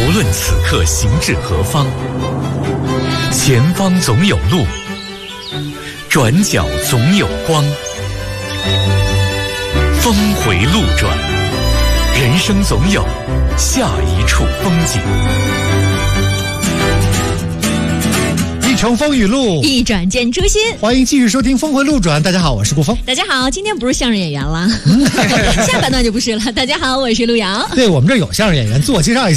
无论此刻行至何方，前方总有路，转角总有光。峰回路转，人生总有下一处风景。 一程风雨路， 一转见初心。 欢迎继续收听《峰回路转》。大家好，我是顾峰。 大家好，今天不是相声演员了，下半段就不是了。大家好，我是陆瑶。 对，我们这有相声演员，自我介绍一下。